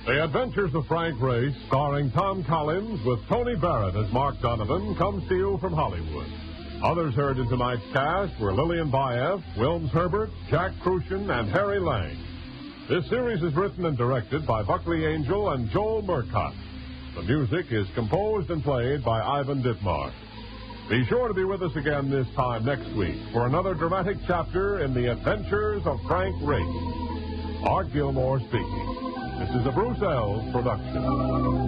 The Adventures of Frank Race, starring Tom Collins with Tony Barrett as Mark Donovan, comes to you from Hollywood. Others heard in tonight's cast were Lillian Baeff, Wilms Herbert, Jack Kruschen, and Harry Lang. This series is written and directed by Buckley Angel and Joel Murcott. The music is composed and played by Ivan Ditmar. Be sure to be with us again this time next week for another dramatic chapter in The Adventures of Frank Race. Art Gilmore speaking. This is a Bruce Ells production.